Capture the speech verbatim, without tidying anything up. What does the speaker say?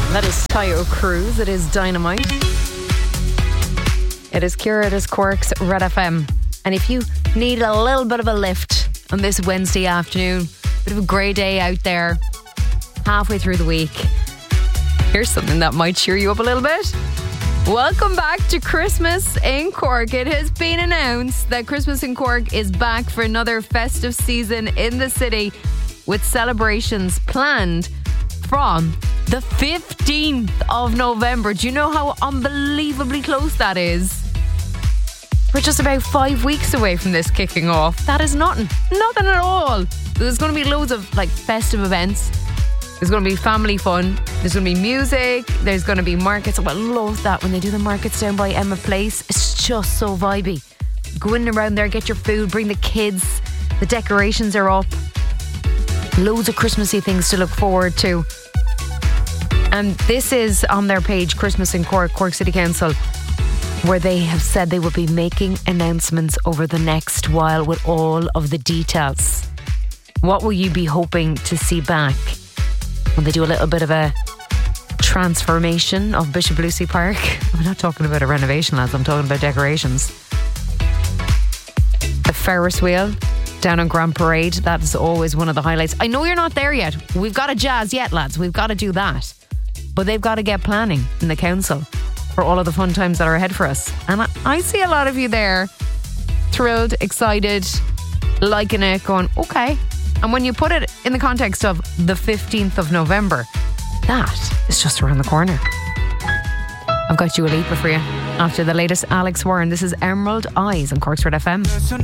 That is Tayo Cruz. It is Dynamite. It is Ciara, it is Cork's Red F M. And if you need a little bit of a lift on this Wednesday afternoon, bit of a grey day out there, halfway through the week, here's something that might cheer you up a little bit. Welcome back to Christmas in Cork. It has been announced that Christmas in Cork is back for another festive season in the city, with celebrations planned from the fifteenth of November. Do you know how unbelievably close that is? We're just about five weeks away from this kicking off. That is nothing. Nothing at all. There's going to be loads of like festive events. There's going to be family fun. There's going to be music. There's going to be markets. Oh, I love that when they do the markets down by Emma Place. It's just so vibey. Go in around there, get your food, bring the kids. The decorations are up. Loads of Christmassy things to look forward to. And this is on their page, Christmas in Cork, Cork City Council, where they have said they will be making announcements over the next while with all of the details. What will you be hoping to see back when they do a little bit of a transformation of Bishop Lucy Park? I'm not talking about a renovation, lads. I'm talking about decorations. The Ferris wheel down on Grand Parade, that is always one of the highlights. I know you're not there yet. We've got to jazz yet, lads. We've got to do that. But they've got to get planning in the council for all of the fun times that are ahead for us. And I, I see a lot of you there, thrilled, excited, liking it, going, okay. And when you put it in the context of the fifteenth of November, that is just around the corner. I've got Dua Lipa for you after the latest Alex Warren. This is Emerald Eyes on Cork's Red F M.